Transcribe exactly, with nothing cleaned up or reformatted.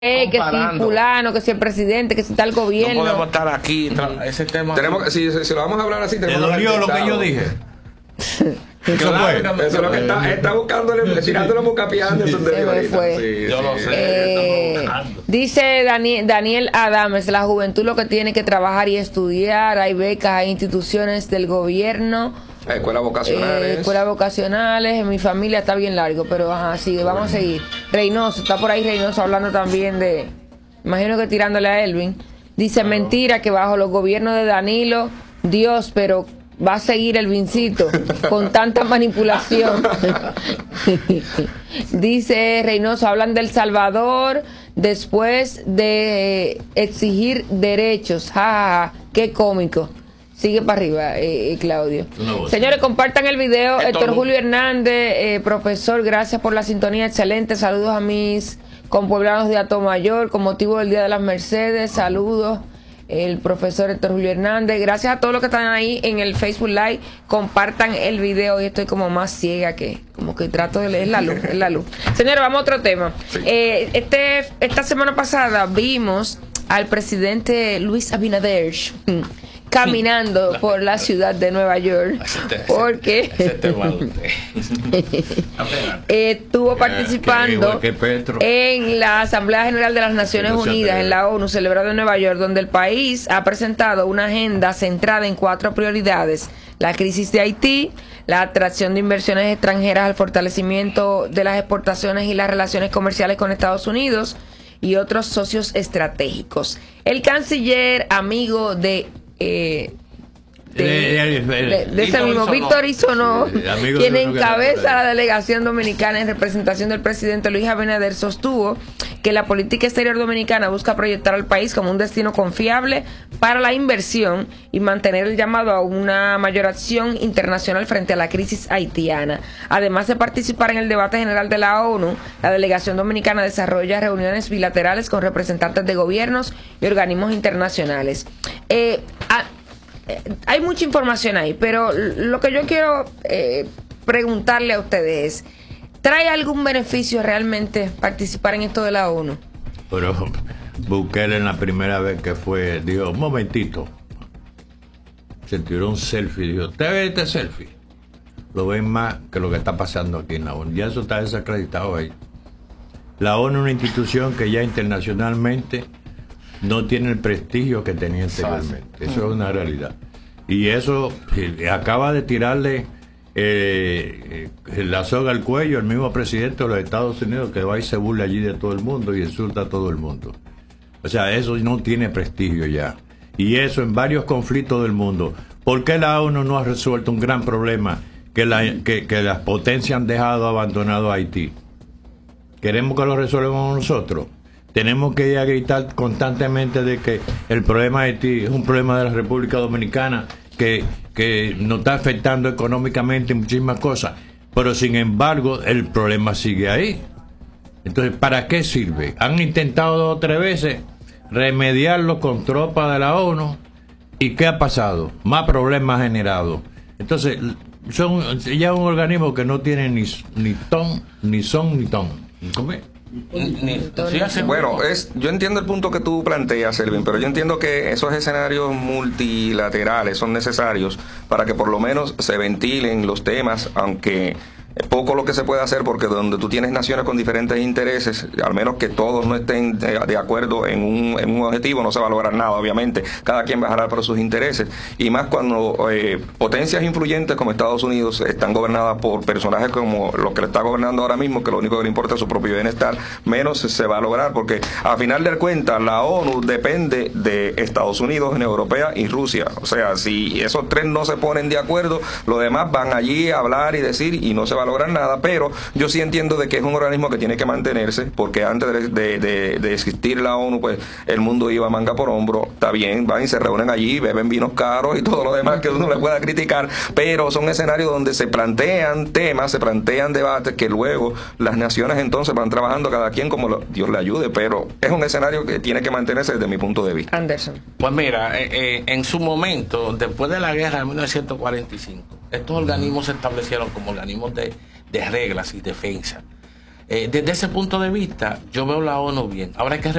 Eh, que si fulano, que si el presidente, que si tal gobierno. No podemos estar aquí, ese tema. Tenemos, si, si lo vamos a hablar así, ¿te dolió lo que yo dije? Eso fue. Eso es lo que está, está buscándole, tirándole mucapiando. Sí, sí, yo lo sé. Eh, dice Daniel, Daniel Adames, la juventud lo que tiene que trabajar y estudiar. Hay becas, hay instituciones del gobierno. Escuelas vocacionales. Eh, escuelas vocacionales. En mi familia está bien largo, pero ajá, sigue, vamos a seguir. Reynoso, está por ahí Reynoso hablando también de, imagino que tirándole a Elvin. Dice, mentira que bajo los gobiernos de Danilo, Dios, pero va a seguir Elvincito con tanta manipulación. Dice Reynoso, hablan del Salvador después de exigir derechos. Ja, ja, ja, qué cómico. Sigue para arriba, eh, Claudio. No, señores, compartan el video. Héctor Julio Hernández, eh, profesor, gracias por la sintonía, excelente. Saludos a mis compueblanos de Atomayor con motivo del Día de las Mercedes. Saludos, el profesor Héctor Julio Hernández. Gracias a todos los que están ahí en el Facebook Live. Compartan el video. Hoy estoy como más ciega que, como que trato de leer la luz, es la luz. Señores, vamos a otro tema. Sí. Eh, este, esta semana pasada vimos al presidente Luis Abinader caminando por la ciudad de Nueva York, porque estuvo participando en la Asamblea General de las Naciones Unidas, en la ONU, celebrada en Nueva York, donde el país ha presentado una agenda centrada en cuatro prioridades: la crisis de Haití, la atracción de inversiones extranjeras al fortalecimiento de las exportaciones y las relaciones comerciales con Estados Unidos y otros socios estratégicos. El canciller amigo de Eh, de, de, de, de ese mismo Víctor Isonó, quien encabeza la delegación dominicana en representación del presidente Luis Abinader, sostuvo que la política exterior dominicana busca proyectar al país como un destino confiable para la inversión y mantener el llamado a una mayor acción internacional frente a la crisis haitiana. Además de participar en el debate general de la ONU, la delegación dominicana desarrolla reuniones bilaterales con representantes de gobiernos y organismos internacionales. Eh, a, eh, hay mucha información ahí, pero lo que yo quiero eh, preguntarle a ustedes es, ¿trae algún beneficio realmente participar en esto de la ONU? Pero Bukele en la primera vez que fue, dijo, un momentito, se tiró un selfie, dijo, ¿usted ve este selfie? Lo ven más que lo que está pasando aquí en la ONU. Ya eso está desacreditado ahí. La ONU es una institución que ya internacionalmente no tiene el prestigio que tenía anteriormente. Eso es una realidad. Y eso eh, acaba de tirarle eh, eh, la soga al cuello al mismo presidente de los Estados Unidos, que va y se burla allí de todo el mundo y insulta a todo el mundo. O sea, eso no tiene prestigio ya. Y eso en varios conflictos del mundo. ¿Por qué la ONU no ha resuelto un gran problema que, la, que, que las potencias han dejado abandonado a Haití? ¿Queremos que lo resolvamos nosotros? Tenemos que ir a gritar constantemente de que el problema de Haití es un problema de la República Dominicana que, que nos está afectando económicamente muchísimas cosas, pero sin embargo el problema sigue ahí. Entonces, ¿para qué sirve? Han intentado dos o tres veces remediarlo con tropas de la ONU, ¿y qué ha pasado? Más problemas generados. Entonces, son ya un organismo que no tiene ni, ni ton, ni son, ni ton. ¿Cómo es? Bueno, es, yo entiendo el punto que tú planteas, Elvin, pero yo entiendo que esos escenarios multilaterales son necesarios para que por lo menos se ventilen los temas, aunque es poco lo que se puede hacer, porque donde tú tienes naciones con diferentes intereses, al menos que todos no estén de, de acuerdo en un, en un objetivo, no se va a lograr nada, obviamente. Cada quien va a jalar por sus intereses. Y más cuando eh, potencias influyentes como Estados Unidos están gobernadas por personajes como los que le está gobernando ahora mismo, que lo único que le importa es su propio bienestar, menos se va a lograr, porque a final de cuentas la ONU depende de Estados Unidos, Unión Europea y Rusia. O sea, si esos tres no se ponen de acuerdo, los demás van allí a hablar y decir y no se va a lograr nada, pero yo sí entiendo de que es un organismo que tiene que mantenerse, porque antes de, de, de, de existir la ONU, pues el mundo iba manga por hombro. Está bien, van y se reúnen allí, beben vinos caros y todo lo demás que uno le pueda criticar, pero son escenarios donde se plantean temas, se plantean debates que luego las naciones entonces van trabajando cada quien como lo, Dios le ayude, pero es un escenario que tiene que mantenerse desde mi punto de vista. Anderson. Pues mira, eh, eh, en su momento, después de la guerra de mil novecientos cuarenta y cinco, estos organismos se establecieron como organismos de, de reglas y defensa. Eh, desde ese punto de vista, yo veo la ONU bien. Ahora hay que